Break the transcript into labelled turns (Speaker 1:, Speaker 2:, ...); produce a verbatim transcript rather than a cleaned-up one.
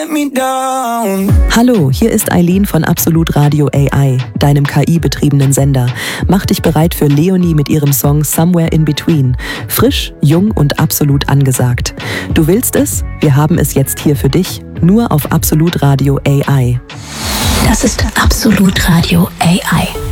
Speaker 1: Hallo, hier ist Eileen von Absolut Radio A I, deinem K I-betriebenen Sender. Mach dich bereit für Leonie mit ihrem Song Somewhere in Between. Frisch, jung und absolut angesagt. Du willst es? Wir haben es jetzt hier für dich, nur auf Absolut Radio A I.
Speaker 2: Das ist Absolut Radio A I.